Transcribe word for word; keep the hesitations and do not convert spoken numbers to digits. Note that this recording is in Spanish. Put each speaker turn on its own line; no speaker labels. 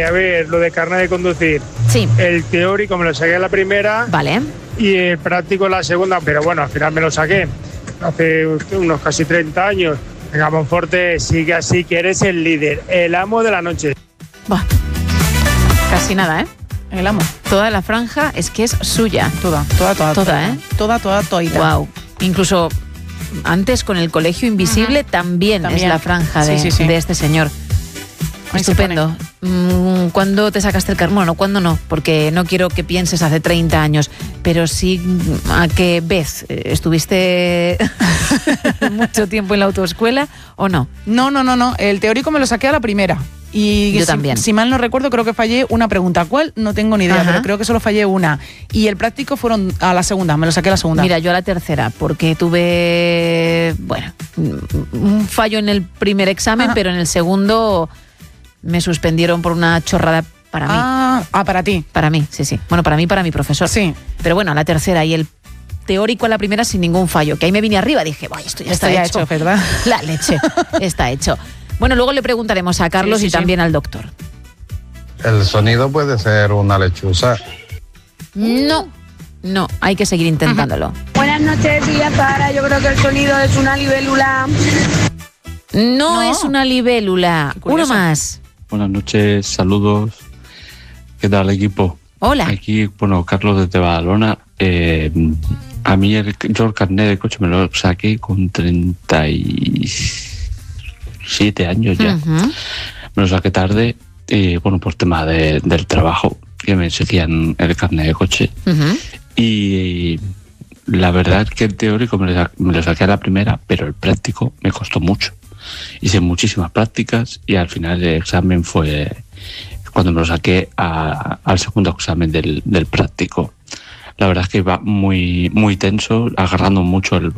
a ver, lo de carnet de conducir.
Sí.
El teórico me lo saqué en la primera.
Vale.
Y el práctico en la segunda, pero bueno, al final me lo saqué. Hace unos casi treinta años. Venga, Monforte, sigue así, que eres el líder, el amo de la noche.
Buah. Casi nada, ¿eh?
El amo.
Toda la franja es que es suya.
Toda, toda, toda.
Toda, ¿eh?
Toda, toda, toda.
Wow. Incluso antes con el Colegio Invisible uh-huh. también, también es la franja de, sí, sí, sí. de este señor. Ahí estupendo. ¿Cuándo te sacaste el carnet? Bueno, ¿cuándo no? Porque no quiero que pienses hace treinta años, pero sí a qué vez estuviste mucho tiempo en la autoescuela o no.
No, no, no, no. El teórico me lo saqué a la primera. Y
yo
si,
también.
Si mal no recuerdo, creo que fallé una pregunta. ¿Cuál? No tengo ni idea, Ajá. pero creo que solo fallé una. Y el práctico fueron a la segunda, me lo saqué a la segunda.
Mira, yo a la tercera, porque tuve, bueno, un fallo en el primer examen, Ajá. pero en el segundo me suspendieron por una chorrada para mí.
Ah, ah, para ti.
Para mí, sí, sí. Bueno, para mí, para mi profesor.
Sí.
Pero bueno, a la tercera y el teórico a la primera sin ningún fallo, que ahí me vine arriba, dije, vaya, esto ya
esto
está
ya
hecho.
hecho, ¿verdad?
La leche, está hecho. Bueno, luego le preguntaremos a Carlos sí, sí, y también sí. al doctor.
¿El sonido puede ser una lechuza?
No, no, hay que seguir intentándolo.
Ajá. Buenas noches, tía Sara. Yo creo que el sonido es una libélula.
No, no. es una libélula. Uno más.
Buenas noches, saludos. ¿Qué tal, equipo?
Hola.
Aquí, bueno, Carlos desde Badalona. Eh, a mí el, yo el carnet de coche me lo saqué con treinta y siete años ya. Uh-huh. Me lo saqué tarde, eh, bueno, por tema de, del trabajo, que me exigían el carnet de coche. Uh-huh. Y la verdad es que el teórico me lo, me lo saqué a la primera, pero el práctico me costó mucho. Hice muchísimas prácticas y al final el examen fue cuando me lo saqué a, al segundo examen del, del práctico. La verdad es que iba muy, muy tenso, agarrando mucho el